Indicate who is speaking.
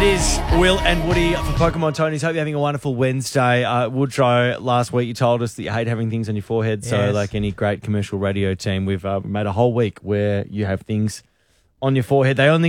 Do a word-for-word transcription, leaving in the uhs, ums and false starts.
Speaker 1: It is Will and Woody for Pokemon Tonys. Hope you're having a wonderful Wednesday. Uh, Woodrow, last week you told us that you hate having things on your forehead. So
Speaker 2: Yes.
Speaker 1: like any great commercial radio team, we've uh, made a whole week where you have things on your forehead. They only